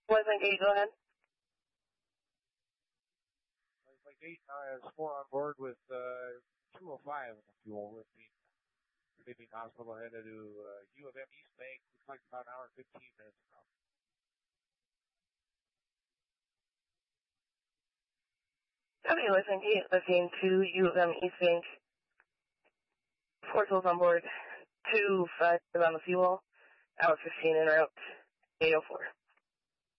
Westlink 8, go ahead. Westlink 8 has 4 on board with 205 fuel with the Leaving hospital headed to U of M East Bank. Looks like about an hour and 15 minutes from. Okay, Westlink 8, lifting to U of M East Bank. 4 souls on board. 2 5 on the fuel. Hour 15 en route. 804.